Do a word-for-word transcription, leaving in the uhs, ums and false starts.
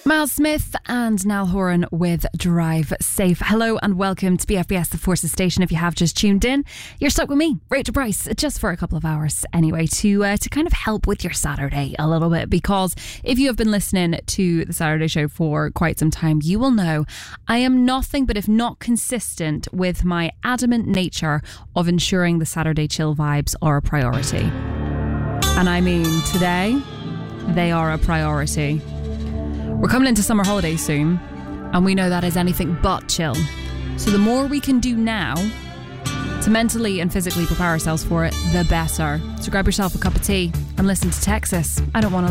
Miles Smith and Niall Horan with Drive Safe. Hello and welcome to B F B S, the Forces Station. If you have just tuned in, you're stuck with me, Rachel Bryce, just for a couple of hours anyway, to uh, to kind of help with your Saturday a little bit. Because if you have been listening to the Saturday show for quite some time, you will know I am nothing but if not consistent with my adamant nature of ensuring the Saturday chill vibes are a priority. And I mean, today, they are a priority. We're coming into summer holidays soon, and we know that is anything but chill. So the more we can do now to mentally and physically prepare ourselves for it, the better. So grab yourself a cup of tea and listen to Texas. I Don't Want to